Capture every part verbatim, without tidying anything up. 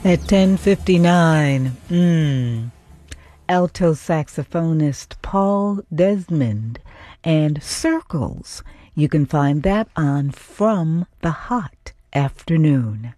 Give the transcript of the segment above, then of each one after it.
At ten fifty-nine, mm, alto saxophonist Paul Desmond and Circles. You can find that on From the Hot Afternoon.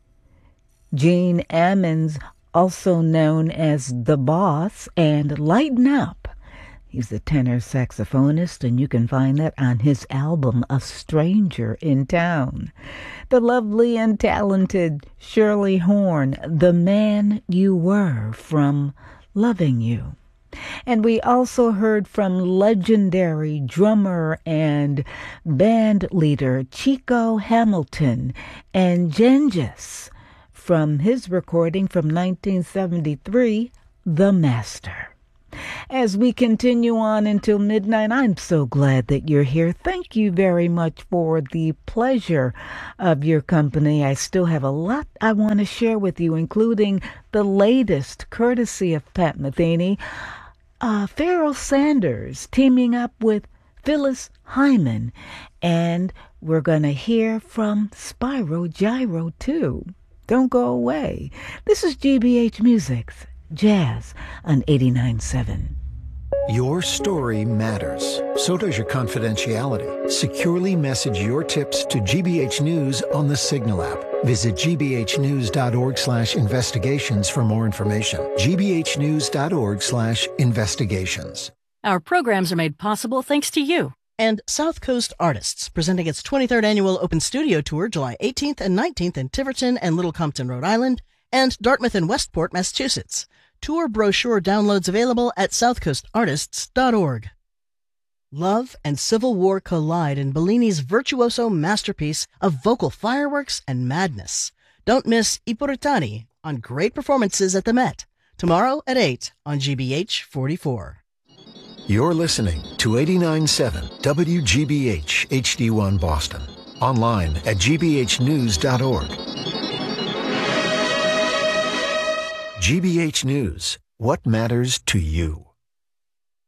Gene Ammons, also known as The Boss, and Lighten Up. He's a tenor saxophonist, and you can find that on his album, A Stranger in Town. The lovely and talented Shirley Horn, The Man You Were, from Loving You. And we also heard from legendary drummer and band leader Chico Hamilton and Gengis from his recording from nineteen seventy-three, The Master. As we continue on until midnight, I'm so glad that you're here. Thank you very much for the pleasure of your company. I still have a lot I want to share with you, including the latest, courtesy of Pat Metheny, uh, Pharoah Sanders teaming up with Phyllis Hyman. And we're going to hear from Spyro Gyro, too. Don't go away. This is G B H Music's Jazz on eighty-nine point seven. Your story matters. So does your confidentiality. Securely message your tips to G B H News on the Signal app. Visit g b h news dot org slash investigations for more information. g b h news dot org slash investigations. Our programs are made possible thanks to you. And South Coast Artists, presenting its twenty-third Annual Open Studio Tour July eighteenth and nineteenth in Tiverton and Little Compton, Rhode Island, and Dartmouth and Westport, Massachusetts. Tour brochure downloads available at south coast artists dot org. Love and civil war collide in Bellini's virtuoso masterpiece of vocal fireworks and madness. Don't miss I Puritani on Great Performances at the Met, tomorrow at eight on G B H forty-four. You're listening to eighty-nine point seven W G B H H D one Boston. Online at g b h news dot org. G B H News, what matters to you?